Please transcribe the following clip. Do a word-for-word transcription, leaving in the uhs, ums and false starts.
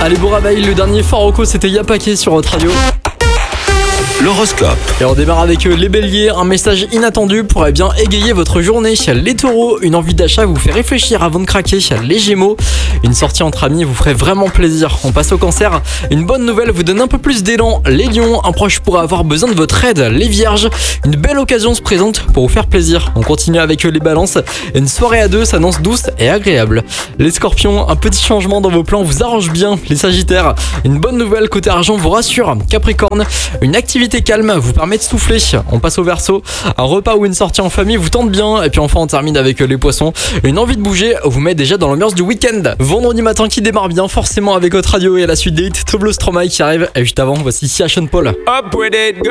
Allez, bon réveil, le dernier Faroco, c'était Yapaké sur votre radio. L'horoscope. Et on démarre avec les béliers, un message inattendu pourrait bien égayer votre journée. Les taureaux, une envie d'achat vous fait réfléchir avant de craquer. Les gémeaux, une sortie entre amis vous ferait vraiment plaisir. On passe au cancer, une bonne nouvelle vous donne un peu plus d'élan. Les lions, un proche pourrait avoir besoin de votre aide. Les vierges, une belle occasion se présente pour vous faire plaisir. On continue avec les balances, une soirée à deux s'annonce douce et agréable. Les scorpions, un petit changement dans vos plans vous arrange bien. Les sagittaires, une bonne nouvelle côté argent vous rassure. Capricorne, une activité calme vous permet de souffler. On passe au Verseau, un repas ou une sortie en famille vous tente bien. Et puis enfin on termine avec les poissons, une envie de bouger vous met déjà dans l'ambiance du week-end. Vendredi matin qui démarre bien forcément avec votre radio et à la suite des hits Toblo Stromae qui arrive. Et juste avant voici Sia Sean Paul. Up with it, girl.